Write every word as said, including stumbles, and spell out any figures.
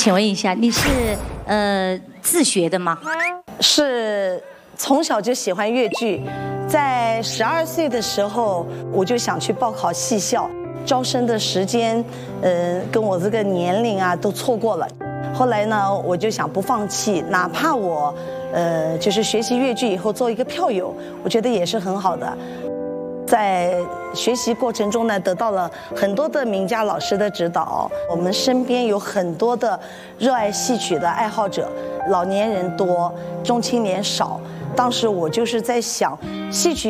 请问一下，你是呃自学的吗？ 是从小就喜欢越剧，在十二岁的时候我就想去报考戏校，招生的时间，呃，跟我这个年龄啊都错过了。后来呢，我就想不放弃，哪怕我，呃，就是学习越剧以后做一个票友，我觉得也是很好的。在学习过程中呢，得到了很多的名家老师的指导。我们身边有很多的热爱戏曲的爱好者，老年人多，中青年少。当时我就是在想，戏曲